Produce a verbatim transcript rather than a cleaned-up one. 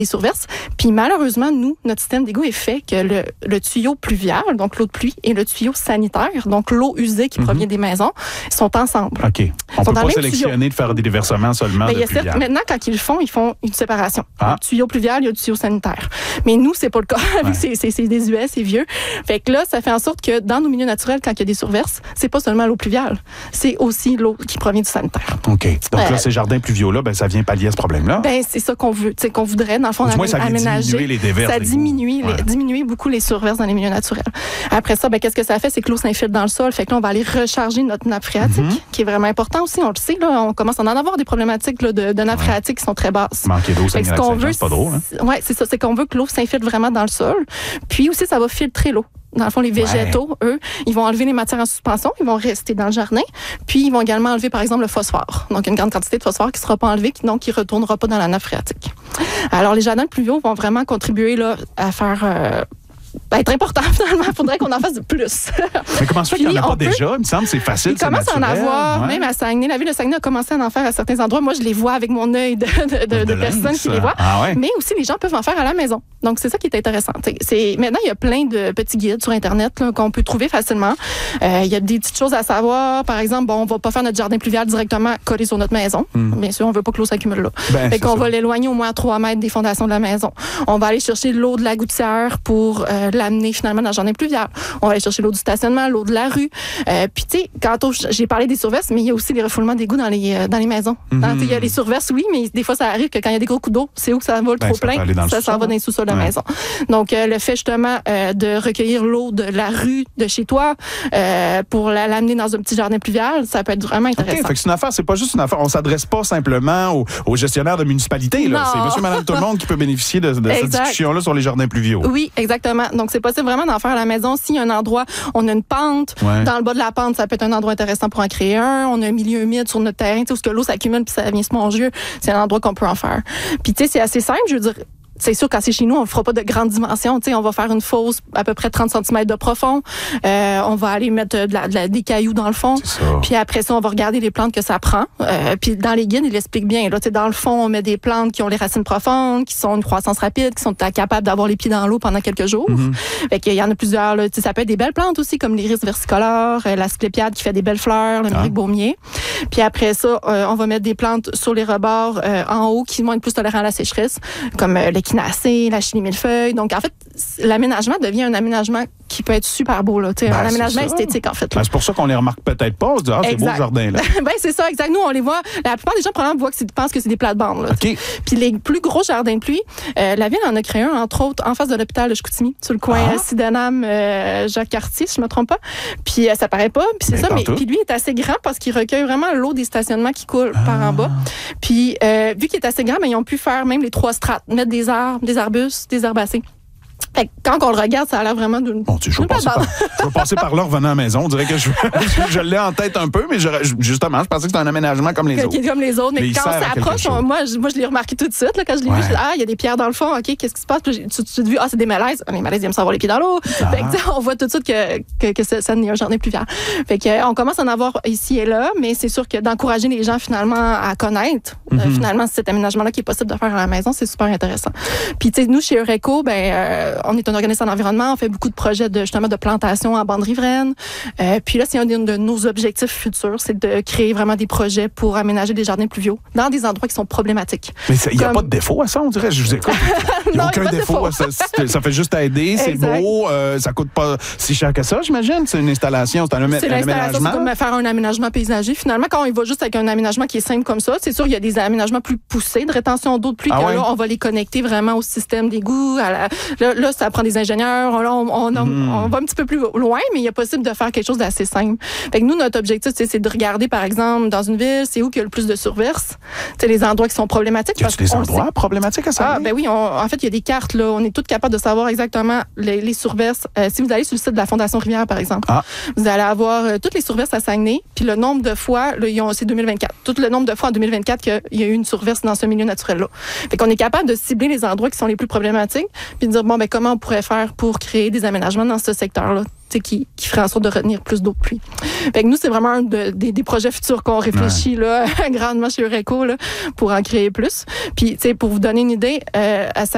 des surverses. Puis malheureusement, nous, notre système d'égout est fait que le, le tuyau pluvial, donc l'eau de pluie, et le tuyau sanitaire, donc l'eau usée qui mm-hmm. provient des maisons, sont ensemble. OK. On ne peut pas sélectionner tuyau. de faire des déversements seulement ben, de y a pluvial. Certes, maintenant, quand ils le font, ils font une séparation. Ah. Le tuyau pluvial, il y a le tuyau sanitaire. Mais nous, c'est pas le cas. Ouais. c'est, c'est, c'est désuet, c'est vieux. Fait que là, ça fait en sorte que dans nos milieux naturels, quand il y a des surverses, c'est pas seulement l'eau pluviale, c'est aussi l'eau qui provient du sanitaire. OK. Donc euh, là, ces jardins pluviaux-là, ben, ça vient pallier à ce problème-là? Ben, c'est ça qu'on veut, qu'on voudrait, dans le fond, moins, ça aménager. Diminuer les déverses, ça les diminue, ouais. les, diminue beaucoup les surverses dans les milieux naturels. Après ça, ben, qu'est-ce que ça fait? C'est que l'eau s'infiltre dans le sol. Fait que là, on va aller recharger notre nappe phréatique, mm-hmm. qui est vraiment important aussi. On le sait, là, on commence à en avoir des problématiques là, de, de nappe ouais. phréatique qui sont très basses. Manquer d'eau, c'est pas drôle. Hein? Oui, c'est ça. C'est qu'on veut que l'eau s'infiltre vraiment dans le sol. Puis aussi, ça va filtrer l'eau. Dans le fond, les végétaux, ouais. eux, ils vont enlever les matières en suspension, ils vont rester dans le jardin, puis ils vont également enlever, par exemple, le phosphore. Donc, une grande quantité de phosphore qui ne sera pas enlevée, donc qui ne retournera pas dans la nappe phréatique. Alors, les jardins pluviaux vont vraiment contribuer là, à faire... Euh, Ben, être important, finalement. Il faudrait qu'on en fasse plus. Mais comment ça fait qu'il n'y en a pas peut... déjà? Il me semble que c'est facile, il c'est commence naturel. à en avoir, ouais. même à Saguenay. La ville de Saguenay a commencé à en faire à certains endroits. Moi, je les vois avec mon œil de, de, de, de, de personnes qui les voient. Ah ouais. Mais aussi, les gens peuvent en faire à la maison. Donc, c'est ça qui est intéressant. C'est, maintenant, il y a plein de petits guides sur Internet là, qu'on peut trouver facilement. Euh, il y a des petites choses à savoir. Par exemple, bon, on ne va pas faire notre jardin pluvial directement collé sur notre maison. Mm. Bien sûr, on ne veut pas que l'eau s'accumule là. Ben, fait qu'on ça. va l'éloigner au moins à trois mètres des fondations de la maison. On va aller chercher l'eau de la gouttière pour euh, l'amener finalement dans le jardin pluvial. On va aller chercher l'eau du stationnement, l'eau de la rue. Euh, Puis, tu sais, quand j'ai parlé des surverses, mais il y a aussi les refoulements d'égouts dans les, euh, dans les maisons. Mm-hmm. Il y a les surverses, oui, mais des fois, ça arrive que quand il y a des gros coups d'eau, c'est où que ça va le ben, trop plein. Ça s'en va dans les sous-sols de la ouais. maison. Donc, euh, le fait justement euh, de recueillir l'eau de la rue de chez toi euh, pour la, l'amener dans un petit jardin pluvial, ça peut être vraiment intéressant. Okay, fait que c'est une affaire, c'est pas juste une affaire. On s'adresse pas simplement aux, aux gestionnaires de municipalité. Là. C'est monsieur, madame, tout le monde qui peut bénéficier de, de cette discussion-là sur les jardins pluviaux. Oui, exactement. Donc, c'est possible vraiment d'en faire à la maison. S'il y a un endroit, on a une pente. Ouais. Dans le bas de la pente, ça peut être un endroit intéressant pour en créer un. On a un milieu humide sur notre terrain, où l'eau s'accumule puis ça vient se manger. C'est un endroit qu'on peut en faire. Puis, tu sais, c'est assez simple. Je veux dire, c'est sûr, quand c'est chez nous, on ne fera pas de grandes dimensions. Tu sais, on va faire une fosse à peu près trente centimètres de profond. Euh, on va aller mettre de la, de la, des cailloux dans le fond. Puis après ça, on va regarder les plantes que ça prend. Euh, puis dans les guides, ils l'expliquent bien. Là, tu sais, dans le fond, on met des plantes qui ont les racines profondes, qui sont une croissance rapide, qui sont capables d'avoir les pieds dans l'eau pendant quelques jours. Mm-hmm. Fait qu'il y en a plusieurs. Là. Tu sais, ça peut être des belles plantes aussi, comme l'iris versicolore, euh, l'asclépiade qui fait des belles fleurs, le mérique baumier. Puis après ça, euh, on va mettre des plantes sur les rebords euh, en haut qui vont être plus tolérants à la sécheresse, comme euh, l'échinacée, la chili millefeuille. Donc, en fait, l'aménagement devient un aménagement qui peut être super beau. Là, ben, un aménagement esthétique, en fait. Ben, c'est pour ça qu'on les remarque peut-être pas. On se dit, ah, c'est beau le jardin. Là. ben, c'est ça, exact. Nous, on les voit. La plupart des gens, probablement, voient que c'est, pensent que c'est des plates-bandes. Là, okay. Puis les plus gros jardins de pluie, euh, la ville en a créé un, entre autres, en face de l'hôpital de Chicoutimi, sur le coin ah. Sydenham, euh, Jacques-Cartier, si je me trompe pas. Puis euh, ça paraît pas. Puis c'est ben, ça, mais puis lui est assez grand parce qu'il recueille vraiment l'eau des stationnements qui coulent ah. par en bas. Puis euh, vu qu'il est assez grand, ben, ils ont pu faire même les trois strates, mettre des arbres, des arbustes, des herbacées. Fait que quand on le regarde, ça a l'air vraiment d'une. Bon, tu, je, vais passer par, je vais passer par là revenant à la maison. On dirait que je, je, je l'ai en tête un peu, mais je, justement, je pensais que c'était un aménagement comme les que, autres. Qui est comme les autres. Mais, mais quand on s'approche, on, moi, je, moi, je l'ai remarqué tout de suite. Là, quand je l'ai ouais. vu, je dis, ah, il y a des pierres dans le fond. OK, qu'est-ce qui se passe? Puis, tu te dis, ah, c'est des malaises. Les malaises, ils aiment savoir les pieds dans l'eau. Ah. Fait que, on voit tout de suite que, que, que ça, ça n'est un jardin pluvial. Fait que, on commence à en avoir ici et là, mais c'est sûr que d'encourager les gens, finalement, à connaître, mm-hmm. euh, finalement, cet aménagement-là qui est possible de faire à la maison, c'est super intéressant. Puis, tu sais, nous, chez Eureco, ben, euh, on est un organisme en environnement, on fait beaucoup de projets de justement de plantation en bande riveraine. Euh, puis là, c'est un de, de nos objectifs futurs, c'est de créer vraiment des projets pour aménager des jardins pluviaux dans des endroits qui sont problématiques. Mais il n'y a pas de défaut à ça, on dirait. Je vous écoute. Il n'y a aucun défaut. défaut. Ça, ça fait juste aider, c'est exact. beau, euh, ça coûte pas si cher que ça, j'imagine. C'est une installation, c'est un, amé- c'est un aménagement. C'est comme faire un aménagement paysager. Finalement, quand on va juste avec un aménagement qui est simple comme ça, c'est sûr il y a des aménagements plus poussés de rétention d'eau de pluie. Ah que ouais? Là, on va les connecter vraiment au système d'égout. À la, là, là, ça prend des ingénieurs. Là, on, on, on, mm. on va un petit peu plus loin, mais il est possible de faire quelque chose d'assez simple. Fait que nous, notre objectif, c'est, c'est de regarder, par exemple, dans une ville, c'est où qu'il y a le plus de surverses. C'est les endroits qui sont problématiques. Y a des endroits sait. problématiques à ça? Ah, ben oui, on, en fait, il y a des cartes, là. On est tous capables de savoir exactement les, les surverses. Euh, si vous allez sur le site de la Fondation Rivière, par exemple, ah. vous allez avoir euh, toutes les surverses à Saguenay, puis le nombre de fois, là, ils ont, c'est deux mille vingt-quatre, tout le nombre de fois en deux mille vingt-quatre qu'il y a eu une surverse dans ce milieu naturel-là. Fait qu'on est capable de cibler les endroits qui sont les plus problématiques, puis de dire, bon, ben, comment on pourrait faire pour créer des aménagements dans ce secteur-là, qui, qui ferait en sorte de retenir plus d'eau de pluie. Fait que nous, c'est vraiment un de, des, des projets futurs qu'on réfléchit ouais. là, grandement chez Eureco là, pour en créer plus. Puis, pour vous donner une idée, euh, à